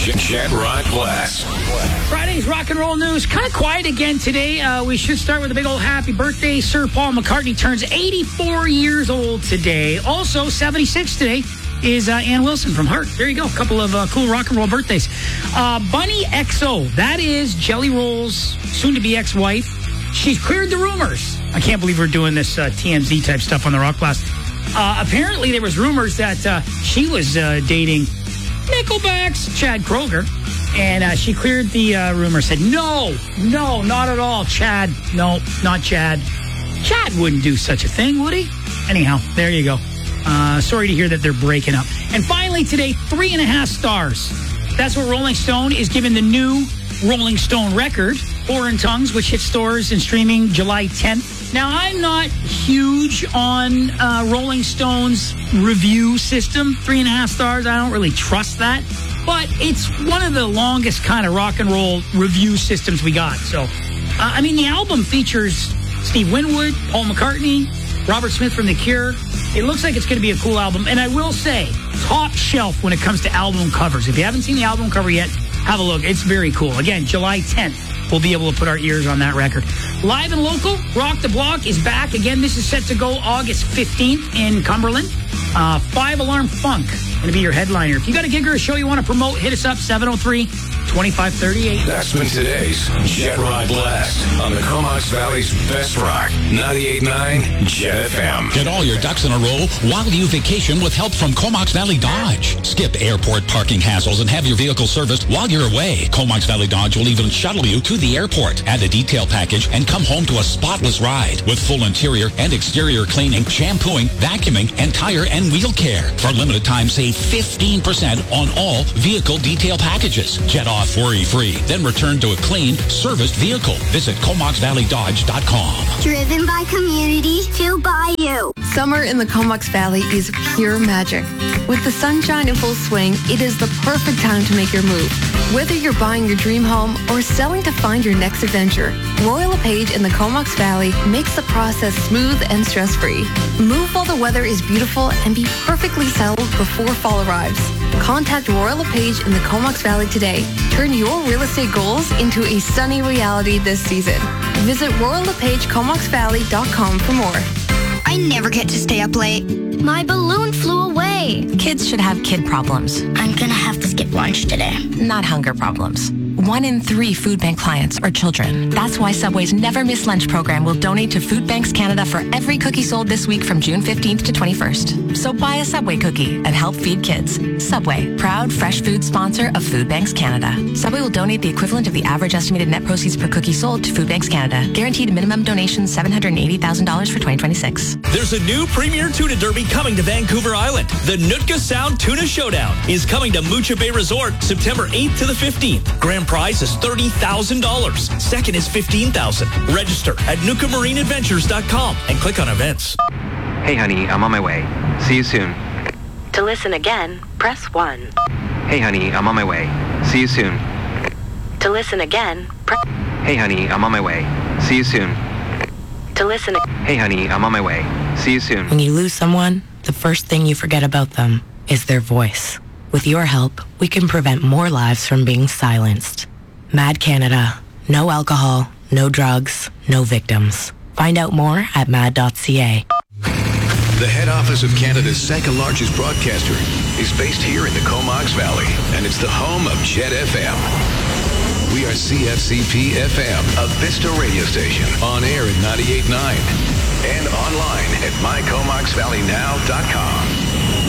Jet Rock Blast. Friday's rock and roll news. Kind of quiet again today. We should start with a big old happy birthday. Sir Paul McCartney turns 84 years old today. Also, 76 today is Ann Wilson from Heart. There you go. A couple of cool rock and roll birthdays. Bunny XO. That is Jelly Roll's soon-to-be ex-wife. She's cleared the rumors. I can't believe we're doing this TMZ type stuff on the Rock Blast. Apparently, there was rumors that she was dating Nickelback's Chad Kroeger. And she cleared the rumor, said, no, not at all, Chad. No, not Chad. Chad wouldn't do such a thing, would he? Anyhow, there you go. Sorry to hear that they're breaking up. And finally today, 3.5 stars. That's what Rolling Stone is giving the new Rolling Stone record, Foreign Tongues, which hit stores and streaming July 10th. Now, I'm not huge on Rolling Stone's review system. 3.5 stars, I don't really trust that. But it's one of the longest kind of rock and roll review systems we got. So, the album features Steve Winwood, Paul McCartney, Robert Smith from The Cure. It looks like it's going to be a cool album. And I will say, top shelf when it comes to album covers. If you haven't seen the album cover yet, have a look. It's very cool. Again, July 10th, we'll be able to put our ears on that record. Live and local, Rock the Block is back. Again, this is set to go August 15th in Cumberland. 5 Alarm Funk going to be your headliner. If you got a gig or a show you want to promote, hit us up, 703-2538. That's been today's Jet Rock Blast on the Comox Valley's best rock, 98.9 Jet FM. Get all your ducks in a row while you vacation with help from Comox Valley Dodge. Skip airport parking hassles and have your vehicle serviced while you're away. Comox Valley Dodge will even shuttle you to the airport, add a detail package, and come home to a spotless ride with full interior and exterior cleaning, shampooing, vacuuming, and tire and wheel care. For limited time, save 15% on all vehicle detail packages. Jet off worry-free, then return to a clean, serviced vehicle. Visit ComoxValleyDodge.com. Driven by community, fueled by you. Summer in the Comox Valley is pure magic. With the sunshine in full swing, it is the perfect time to make your move. Whether you're buying your dream home or selling to find your next adventure, Royal LePage in the Comox Valley makes the process smooth and stress-free. Move while the weather is beautiful and be perfectly settled before fall arrives. Contact Royal LePage in the Comox Valley today. Turn your real estate goals into a sunny reality this season. Visit RoyalLePageComoxValley.com for more. I never get to stay up late. My balloon flew away. Kids should have kid problems. I'm gonna have to skip lunch today. Not hunger problems. 1 in 3 food bank clients are children. That's why Subway's Never Miss Lunch program will donate to Food Banks Canada for every cookie sold this week from June 15th to 21st. So buy a Subway cookie and help feed kids. Subway, proud fresh food sponsor of Food Banks Canada. Subway will donate the equivalent of the average estimated net proceeds per cookie sold to Food Banks Canada. Guaranteed minimum donation $780,000 for 2026. There's a new Premier Tuna Derby coming to Vancouver Island. The Nootka Sound Tuna Showdown is coming to Mucha Bay Resort September 8th to the 15th. Grand prize is $30,000. Second is $15,000. Register at NukaMarineAdventures.com and click on events. Hey honey, I'm on my way. See you soon. To listen again, press 1. Hey honey, I'm on my way. See you soon. To listen again, press... Hey honey, I'm on my way. See you soon. To listen... Hey honey, I'm on my way. See you soon. When you lose someone, the first thing you forget about them is their voice. With your help, we can prevent more lives from being silenced. Mad Canada. No alcohol, no drugs, no victims. Find out more at mad.ca. The head office of Canada's second largest broadcaster is based here in the Comox Valley, and it's the home of Jet FM. We are CFCP FM, a Vista radio station, on air at 98.9 and online at mycomoxvalleynow.com.